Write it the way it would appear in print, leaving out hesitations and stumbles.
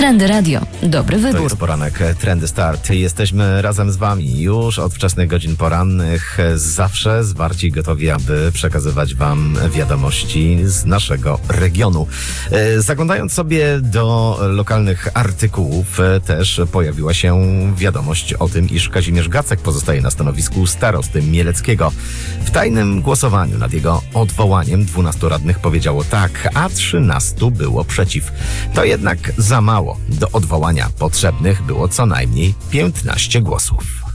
Trendy Radio. Dobry To wybór. jest poranek Trendy Start. Jesteśmy razem z Wami już od wczesnych godzin porannych. Zawsze zwarci i gotowi, aby przekazywać Wam wiadomości z naszego regionu. Zaglądając sobie do lokalnych artykułów, też pojawiła się wiadomość o tym, iż Kazimierz Gacek pozostaje na stanowisku starosty Mieleckiego. W tajnym głosowaniu nad jego odwołaniem 12 radnych powiedziało tak, a 13 było przeciw. To jednak za mało. Do odwołania potrzebnych było co najmniej 15 głosów.